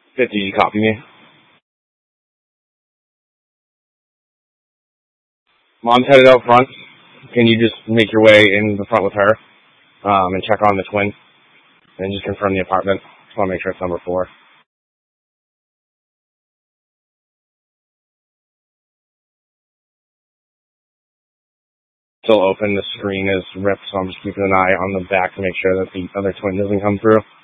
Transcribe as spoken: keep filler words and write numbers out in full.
fifty, you copy me? Mom's headed out front. Can you just make your way in the front with her um, and check on the twin and just confirm the apartment? Just want to make sure it's number four. Still open. The screen is ripped, so I'm just keeping an eye on the back to make sure that the other twin doesn't come through.